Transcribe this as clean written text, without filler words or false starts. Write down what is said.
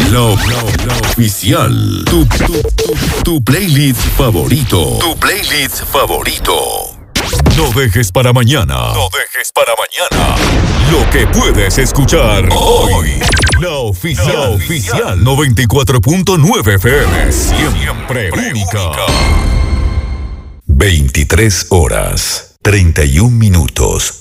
La oficial. Tu playlist favorito. Tu playlist favorito. No dejes para mañana. No dejes para mañana lo que puedes escuchar hoy. La oficial. 94.9 FM. Siempre única. 23 horas, 31 minutos.